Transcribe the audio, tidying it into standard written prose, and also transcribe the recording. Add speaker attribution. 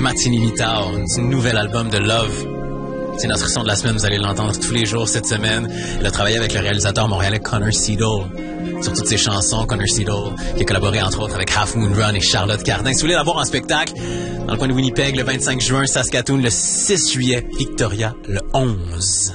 Speaker 1: Matinini Town, du nouvel album de Love. C'est notre son de la semaine, vous allez l'entendre tous les jours cette semaine. Elle a travaillé avec le réalisateur montréalais Connor Seidel sur toutes ses chansons. Connor Seidel qui a collaboré entre autres avec Half Moon Run et Charlotte Cardin. Si vous voulez la voir en spectacle, dans le coin de Winnipeg le 25 juin, Saskatoon le 6 juillet, Victoria le 11.